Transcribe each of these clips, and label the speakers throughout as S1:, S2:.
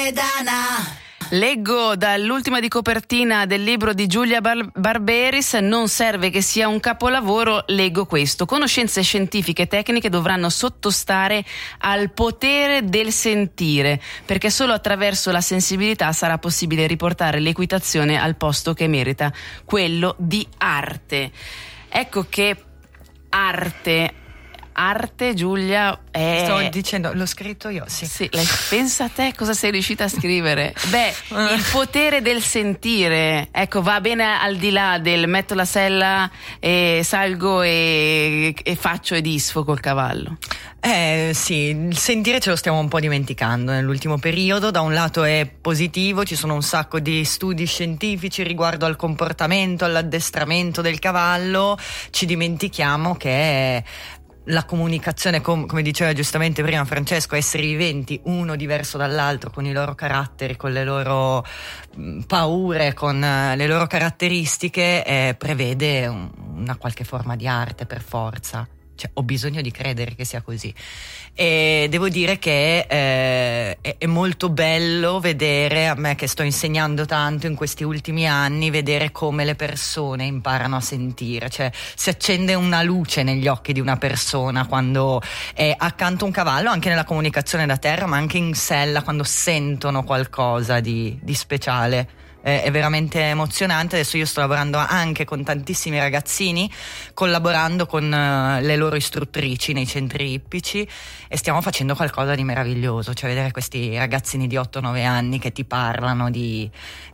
S1: Pedana.
S2: Leggo dall'ultima di copertina del libro di Giulia Barberis, non serve che sia un capolavoro, leggo questo: conoscenze scientifiche e tecniche dovranno sottostare al potere del sentire, perché solo attraverso la sensibilità sarà possibile riportare l'equitazione al posto che merita, quello di arte. Ecco che arte, Giulia, è...
S3: Sto dicendo, l'ho scritto io, sì.
S2: Sì, pensa a te cosa sei riuscita a scrivere. Beh, il potere del sentire, ecco, va bene al di là del metto la sella e salgo e faccio e disfo col cavallo.
S3: Sì, il sentire ce lo stiamo un po' dimenticando nell'ultimo periodo. Da un lato è positivo, ci sono un sacco di studi scientifici riguardo al comportamento, all'addestramento del cavallo. Ci dimentichiamo che la comunicazione, come diceva giustamente prima Francesco, esseri viventi, uno diverso dall'altro, con i loro caratteri, con le loro paure, con le loro caratteristiche, prevede una qualche forma di arte per forza. Cioè, ho bisogno di credere che sia così. E devo dire che è molto bello vedere, a me che sto insegnando tanto in questi ultimi anni, vedere come le persone imparano a sentire. Cioè, si accende una luce negli occhi di una persona quando è accanto a un cavallo, anche nella comunicazione da terra, ma anche in sella, quando sentono qualcosa di speciale. È veramente emozionante. Adesso io sto lavorando anche con tantissimi ragazzini, collaborando con le loro istruttrici nei centri ippici, e stiamo facendo qualcosa di meraviglioso. Cioè, vedere questi ragazzini di 8-9 anni che ti parlano di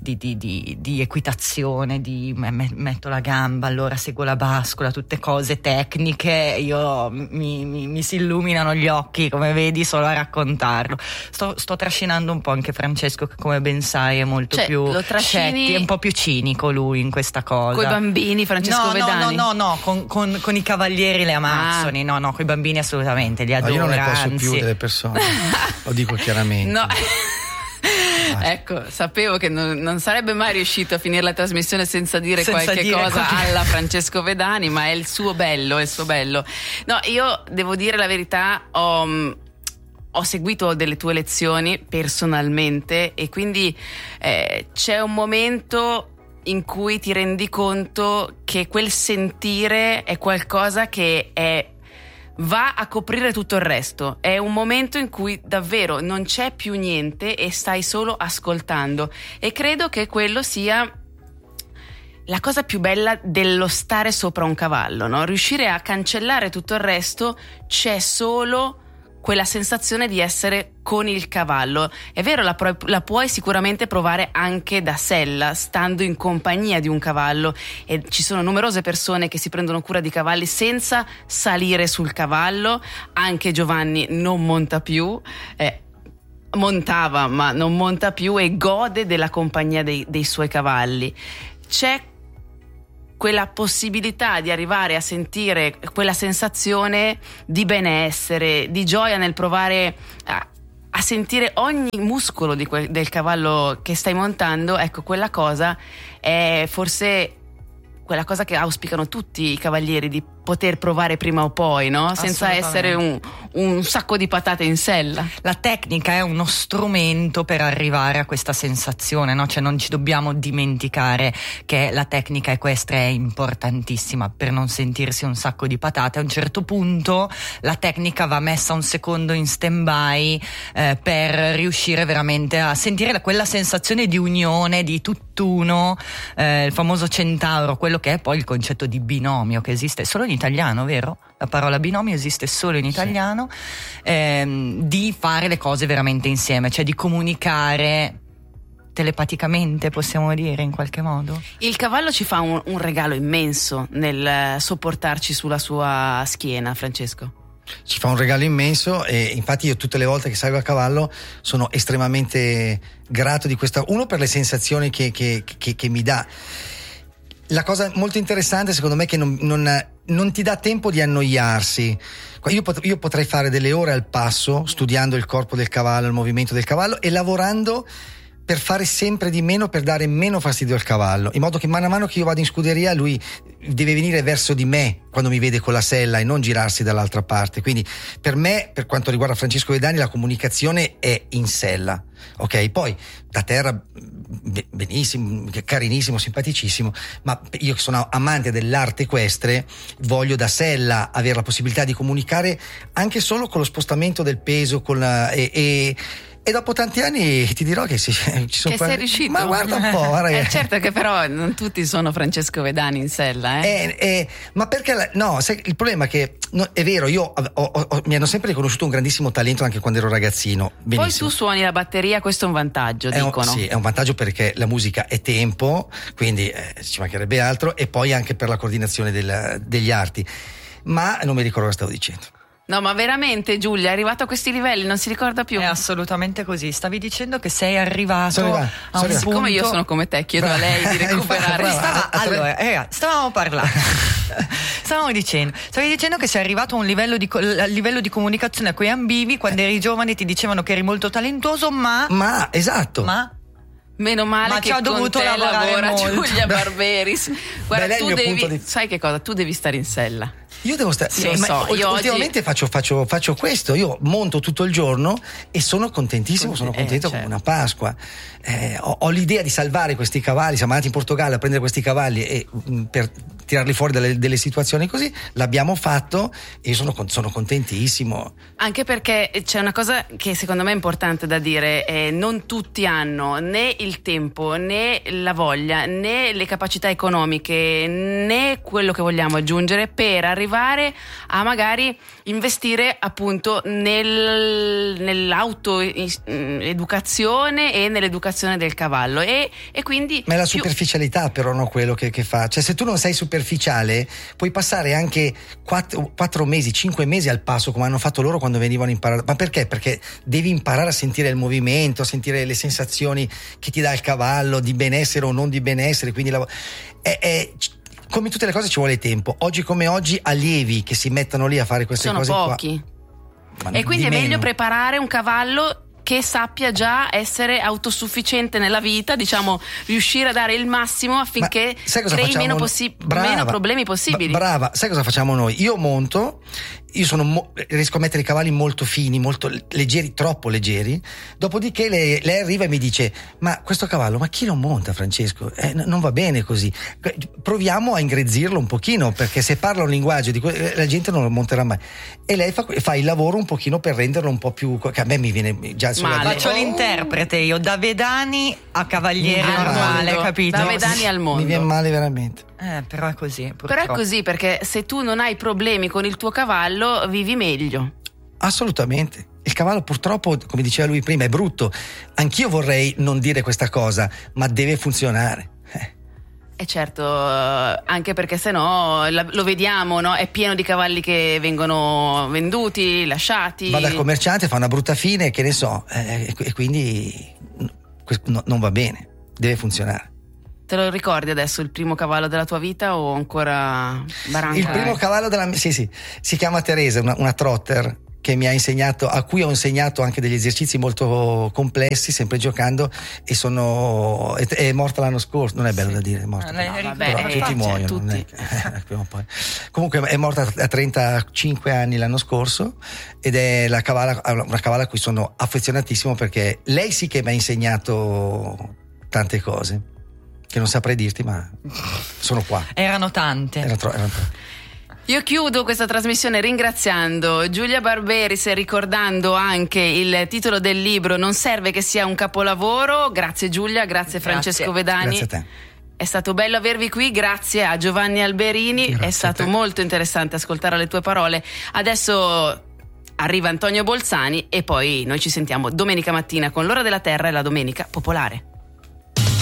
S3: equitazione, di metto la gamba, allora seguo la bascola, tutte cose tecniche. Io mi si illuminano gli occhi, come vedi, solo a raccontarlo. Sto trascinando un po' anche Francesco, che come ben sai è molto più è un po' più cinico lui in questa cosa.
S2: Coi bambini, Francesco Vedani?
S3: No, con i cavalieri le amazzoni. No, coi bambini assolutamente, li adoro.
S4: Io non ne posso più delle persone, lo dico chiaramente.
S2: No. Ecco, sapevo che non sarebbe mai riuscito a finire la trasmissione senza dire qualche cosa alla Francesco Vedani, ma è il suo bello, No, io devo dire la verità, ho seguito delle tue lezioni personalmente, e quindi c'è un momento in cui ti rendi conto che quel sentire è qualcosa che va a coprire tutto il resto. È un momento in cui davvero non c'è più niente e stai solo ascoltando, e credo che quello sia la cosa più bella dello stare sopra un cavallo, no? Riuscire a cancellare tutto il resto, c'è solo quella sensazione di essere con il cavallo. È vero, la puoi sicuramente provare anche da sella, stando in compagnia di un cavallo, e ci sono numerose persone che si prendono cura di cavalli senza salire sul cavallo. Anche Giovanni non monta più, montava ma non monta più, e gode della compagnia dei suoi cavalli. C'è quella possibilità di arrivare a sentire quella sensazione di benessere, di gioia nel provare a sentire ogni muscolo del cavallo che stai montando. Ecco, quella cosa è forse quella cosa che auspicano tutti i cavalieri, di poter provare prima o poi, no? Senza essere un sacco di patate in sella.
S3: La tecnica è uno strumento per arrivare a questa sensazione, no? Cioè, non ci dobbiamo dimenticare che la tecnica equestre è importantissima per non sentirsi un sacco di patate. A un certo punto la tecnica va messa un secondo in stand-by per riuscire veramente a sentire quella sensazione di unione, di tutt'uno, il famoso centauro, quello che è poi il concetto di binomio, che esiste solo in italiano, vero? La parola binomio esiste solo in italiano. Sì. Di fare le cose veramente insieme, cioè di comunicare telepaticamente, possiamo dire, in qualche modo.
S2: Il cavallo ci fa un regalo immenso nel sopportarci sulla sua schiena, Francesco.
S4: Ci fa un regalo immenso, e infatti io tutte le volte che salgo a cavallo sono estremamente grato di questa, uno, per le sensazioni che mi dà. La cosa molto interessante secondo me è che non ti dà tempo di annoiarsi. Io potrei fare delle ore al passo studiando il corpo del cavallo, il movimento del cavallo, e lavorando per fare sempre di meno, per dare meno fastidio al cavallo, in modo che mano a mano che io vado in scuderia lui deve venire verso di me quando mi vede con la sella e non girarsi dall'altra parte. Quindi per me, per quanto riguarda Francesco Vedani, la comunicazione è in sella, ok? Poi da terra benissimo, carinissimo, simpaticissimo, ma io che sono amante dell'arte equestre voglio da sella avere la possibilità di comunicare anche solo con lo spostamento del peso, e dopo tanti anni ti dirò che ci sono
S2: sei riuscito.
S4: Ma guarda un po', guarda.
S2: Certo che però non tutti sono Francesco Vedani in sella,
S4: ma perché il problema è che è vero, io mi hanno sempre riconosciuto un grandissimo talento anche quando ero ragazzino. Benissimo.
S2: Poi tu suoni la batteria, questo è un vantaggio, dicono.
S4: Sì, è un vantaggio perché la musica è tempo, quindi ci mancherebbe altro, e poi anche per la coordinazione degli arti. Ma non mi ricordo cosa stavo dicendo.
S2: No, ma veramente Giulia è arrivato a questi livelli, non si ricorda più.
S3: È assolutamente così. Stavi dicendo che sei arrivato a un punto.
S2: Siccome io sono come te, chiedo a lei di recuperare.
S3: Allora, stavamo parlando. Stavi dicendo che sei arrivato a un livello di comunicazione a cui ambivi quando eri giovane, ti dicevano che eri molto talentuoso, ma
S4: esatto.
S2: Meno male che con te lavora Giulia Barberis. Guarda, sai che cosa? Tu devi stare in sella.
S4: Io devo stare. Ultimamente faccio questo. Io monto tutto il giorno e sono contentissimo, sono contento come una Pasqua. Ho l'idea di salvare questi cavalli. Siamo andati in Portogallo a prendere questi cavalli e per tirarli fuori delle situazioni così. L'abbiamo fatto e io sono contentissimo.
S2: Anche perché c'è una cosa che secondo me è importante da dire: non tutti hanno né il tempo, né la voglia, né le capacità economiche, né quello che vogliamo aggiungere per arrivare a magari investire appunto nell'autoeducazione e nell'educazione del cavallo e quindi
S4: ma è la superficialità però, no, quello che fa. Cioè, se tu non sei superficiale puoi passare anche 4 mesi, 5 mesi al passo, come hanno fatto loro quando venivano a imparare. Ma perché? Perché devi imparare a sentire il movimento, a sentire le sensazioni che ti dà il cavallo, di benessere o non di benessere. Quindi come tutte le cose ci vuole tempo. Oggi come oggi allievi che si mettono lì a fare queste cose
S2: sono pochi. E quindi è meglio preparare un cavallo che sappia già essere autosufficiente nella vita, diciamo, riuscire a dare il massimo affinché crei meno problemi possibili.
S4: Brava, sai cosa facciamo noi? Io monto, riesco a mettere i cavalli molto fini, molto leggeri, troppo leggeri, dopodiché lei arriva e mi dice: ma questo cavallo, ma chi lo monta, Francesco? Non va bene così, proviamo a ingrezzirlo un pochino, perché se parla un linguaggio la gente non lo monterà mai, e lei fa il lavoro un pochino per renderlo un po' più, che a me mi viene già
S3: faccio l'interprete io, da Vedani a cavaliere normale, capito?
S2: Da Vedani al mondo.
S4: Mi viene male veramente.
S3: Però è così, purtroppo.
S2: Però è così, perché se tu non hai problemi con il tuo cavallo vivi meglio.
S4: Assolutamente. Il cavallo purtroppo, come diceva lui prima, è brutto. Anch'io vorrei non dire questa cosa, ma deve funzionare.
S2: E certo, anche perché sennò lo vediamo, no? È pieno di cavalli che vengono venduti, lasciati.
S4: Va dal commerciante, fa una brutta fine, che ne so, e quindi non va bene, deve funzionare.
S2: Te lo ricordi adesso il primo cavallo della tua vita o ancora Barranca?
S4: Il primo cavallo sì, si chiama Teresa, una trotter che mi ha insegnato, a cui ho insegnato anche degli esercizi molto complessi, sempre giocando, e è morta l'anno scorso. Non è bello da dire, è morta. Però tutti muoiono.
S2: Tutti.
S4: Comunque è morta a 35 anni l'anno scorso, ed è una cavala a cui sono affezionatissimo, perché lei sì che mi ha insegnato tante cose che non saprei dirti, ma sono qua.
S3: Erano tante.
S4: Erano tante.
S2: Io chiudo questa trasmissione ringraziando Giulia Barberis e ricordando anche il titolo del libro Non serve che sia un capolavoro. Grazie Giulia, grazie Francesco Vedani.
S4: Grazie a te.
S2: È stato bello avervi qui, grazie a Giovanni Alberini, grazie, è stato molto interessante ascoltare le tue parole. Adesso arriva Antonio Bolzani e poi noi ci sentiamo domenica mattina con l'Ora della Terra e la Domenica Popolare.